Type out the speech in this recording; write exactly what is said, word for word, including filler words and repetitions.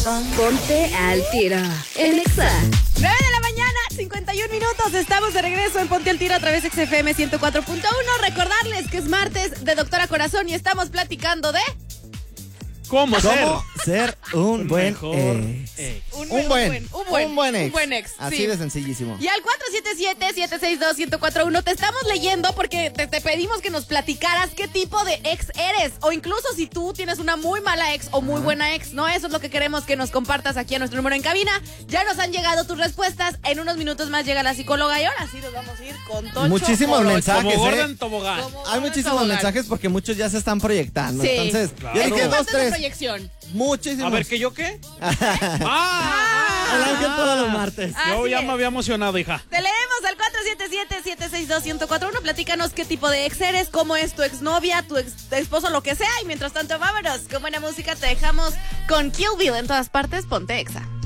Ponte al tiro en Exa. nueve de la mañana, cincuenta y un minutos. Estamos de regreso en Ponte al Tiro a través de X F M ciento cuatro punto uno. Recordarles que es martes de Doctora Corazón y estamos platicando de... ¿Cómo, ¿Cómo ser? ser un, Un buen mejor ex? ex. Un, Un buen, un buen, un buen ex. Un buen ex, Así sí. de sencillísimo. Y al cuatro siete siete, siete seis dos, uno cero cuatro uno te estamos leyendo porque te, te pedimos que nos platicaras qué tipo de ex eres. O incluso si tú tienes una muy mala ex o muy buena ex, ¿no? Eso es lo que queremos que nos compartas aquí a nuestro número en cabina. Ya nos han llegado tus respuestas. En unos minutos más llega la psicóloga y ahora sí nos vamos a ir con Tocho. Muchísimos Morocho. mensajes. Como ¿eh? Gordon Tobogán. Como Hay Gordon muchísimos Tobogán. mensajes porque muchos ya se están proyectando. Sí. Entonces, Claro. yo ¿En dije qué dos, parte de tres. proyección? Muchísimos. A ver, ¿que yo qué? ¡Ah! El ángel todos los martes. Yo Así ya es. me había emocionado, hija. Te leemos al cuatro siete siete, siete seis dos, uno cero cuatro uno. Platícanos qué tipo de ex eres, cómo es tu exnovia, tu ex esposo, lo que sea. Y mientras tanto, vámonos. Con buena música te dejamos con Kill Bill en todas partes. Ponte Exa.